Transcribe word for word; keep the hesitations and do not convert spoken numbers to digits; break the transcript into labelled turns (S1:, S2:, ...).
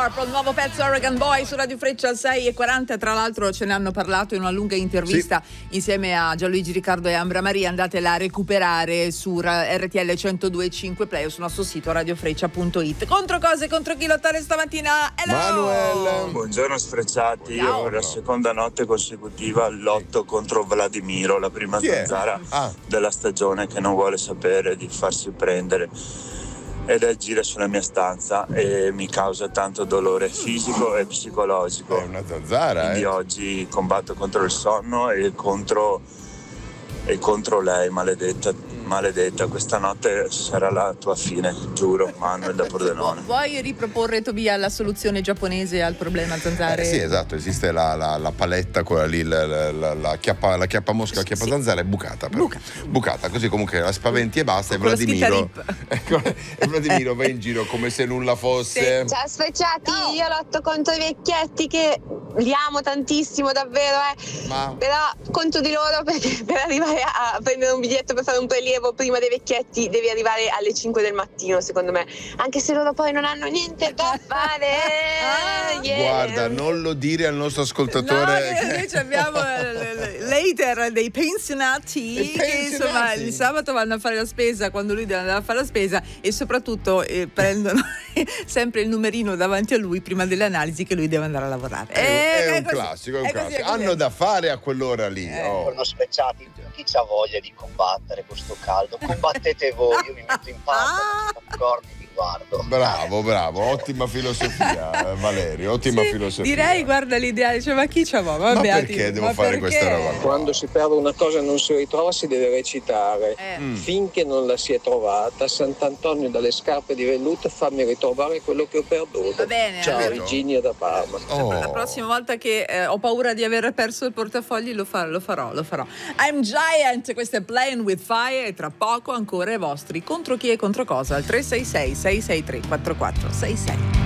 S1: Purple, nuovo pezzo Oregon Boy su Radio Freccia sei e quaranta. Tra l'altro ce ne hanno parlato in una lunga intervista sì. insieme a Gianluigi Riccardo e Ambra Maria. Andatela a recuperare su R T L centodue e cinque Play o sul nostro sito radiofreccia punto it. Contro cose, contro chi lottare stamattina? Hello!
S2: Manuel!
S3: Buongiorno sfrecciati,
S1: Ciao.
S3: io la seconda notte consecutiva lotto contro Vladimiro, la prima zanzara
S2: ah.
S3: della stagione che non vuole sapere di farsi prendere ed agire sulla mia stanza e mi causa tanto dolore fisico e psicologico.
S2: È una zanzara,
S3: Quindi
S2: eh?
S3: oggi combatto contro il sonno e contro, e contro lei, maledetta. Maledetta, questa notte sarà la tua fine, giuro, Manuel da Pordenone.
S1: Vuoi riproporre, Tobia, la soluzione giapponese al problema zanzare?
S2: Eh, sì, esatto, esiste la, la, la paletta, quella lì, la, la, la, la chiappa, la chiappa mosca, la chiappa sì. zanzara è bucata, però. bucata. Bucata, così comunque la spaventi e basta.
S1: Con
S2: e Vladimiro, ecco, e Vladimiro va in giro come se nulla fosse.
S4: Ciao sfrecciati, no. Io lotto contro i vecchietti che li amo tantissimo, davvero, eh.
S2: Ma...
S4: però conto di loro perché per arrivare a prendere un biglietto per fare un prelievo prima dei vecchietti devi arrivare alle cinque del mattino, secondo me, anche se loro poi non hanno niente da fare.
S2: ah,
S4: yeah.
S2: Guarda, non lo dire al nostro ascoltatore.
S1: No, che invece abbiamo later dei pensionati che insomma il sabato vanno a fare la spesa quando lui deve andare a fare la spesa e soprattutto eh, prendono sempre il numerino davanti a lui prima delle analisi che lui deve andare a lavorare.
S2: È,
S1: eh,
S2: è
S1: è
S2: un
S1: così,
S2: classico, è un
S1: è così,
S2: classico.
S1: è così.
S2: Hanno da fare a quell'ora lì.
S1: Eh.
S2: Oh.
S5: Buongiorno speciati, chi c'ha voglia di combattere questo caldo? Combattete voi, io mi metto in pausa, d'accordo, vi guardo.
S2: Bravo, bravo, ottima filosofia, Valerio, ottima
S1: sì,
S2: filosofia.
S1: Direi, guarda l'ideale, cioè, ma chi c'ha voglia?
S2: Ma
S1: Beati,
S2: perché devo
S1: ma
S2: fare
S1: perché?
S2: questa roba?
S6: Quando si perde una cosa e non si ritrova si deve recitare.
S1: Eh.
S2: Mm.
S6: Finché non la si è trovata, Sant'Antonio dalle scarpe di velluto, fammi ritrovare quello che ho perduto.
S1: Va bene,
S6: Ciao,
S1: allora.
S6: Virginia da Parma.
S2: Oh.
S1: La prossima volta che eh, ho paura di aver perso il portafogli lo, fa- lo farò, lo farò. I'm Giant, questo è Playing with Fire e tra poco ancora i vostri contro chi e contro cosa al tre sei sei sei sei tre quattro quattro sei sei.